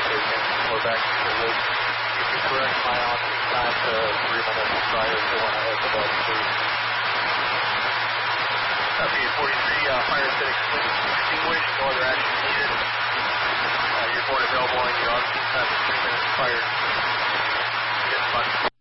taken. We're back to the loop. You can correct my on-peak time to 3 minutes prior to when I hit the button, please. FA-43, fire set extinguished, no other action needed. Your board available on your on-peak time is 3 minutes prior. Get the button.